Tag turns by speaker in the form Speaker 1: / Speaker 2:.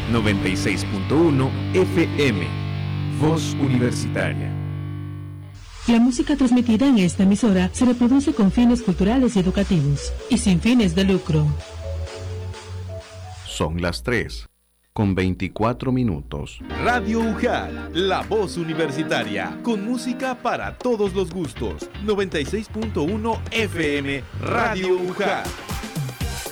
Speaker 1: 96.1 FM. Voz Universitaria.
Speaker 2: La música transmitida en esta emisora se reproduce con fines culturales y educativos y sin fines de lucro.
Speaker 3: Son las 3:24.
Speaker 4: Radio UJAL, la voz universitaria, con música para todos los gustos. 96.1 FM, Radio UJAL.